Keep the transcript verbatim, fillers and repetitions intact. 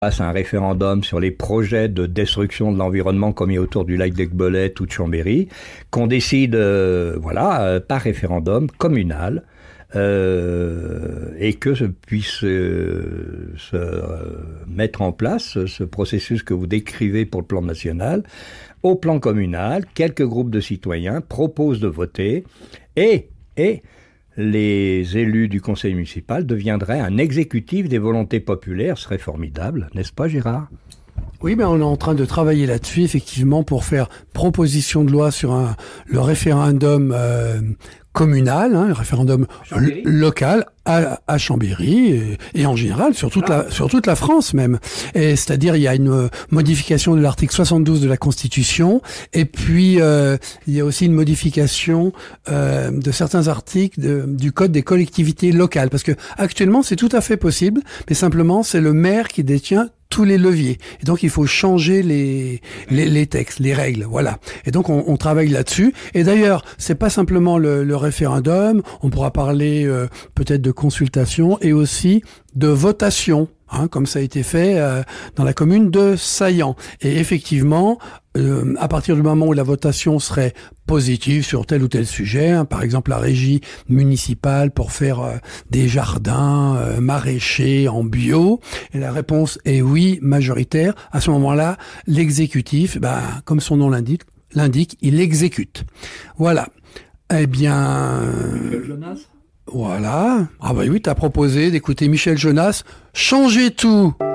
passe un référendum sur les projets de destruction de l'environnement comme il y a autour du lac d'Aiguebelette ou de Chambéry, qu'on décide, euh, voilà, euh, par référendum communal, euh, et que se puisse euh, se euh, mettre en place ce processus que vous décrivez pour le plan national. Au plan communal, quelques groupes de citoyens proposent de voter et, et les élus du conseil municipal deviendraient un exécutif des volontés populaires. Ce serait formidable, n'est-ce pas Gérard ? Oui, ben on est en train de travailler là-dessus, effectivement, pour faire proposition de loi sur un, le référendum euh, communal, hein, un référendum l- local à, à Chambéry et, et en général sur toute la sur toute la France même. Et c'est-à-dire il y a une modification de l'article soixante-douze de la Constitution et puis euh, il y a aussi une modification euh, de certains articles de, du code des collectivités locales parce que actuellement c'est tout à fait possible, mais simplement c'est le maire qui détient tous les leviers. Et donc, il faut changer les, les, les textes, les règles, voilà. Et donc, on, on travaille là-dessus. Et d'ailleurs, c'est pas simplement le, le référendum. On pourra parler euh, peut-être de consultation et aussi de votation, hein, comme ça a été fait euh, dans la commune de Saillant. Et effectivement, euh, à partir du moment où la votation serait positive sur tel ou tel sujet, hein, par exemple la régie municipale pour faire euh, des jardins euh, maraîchers en bio, et la réponse est oui, majoritaire, à ce moment-là, l'exécutif, ben, comme son nom l'indique, l'indique, il exécute. Voilà. Eh bien... Michel Jonas ? Voilà. Ah bah oui, t'as proposé d'écouter Michel Jonas. Changez tout!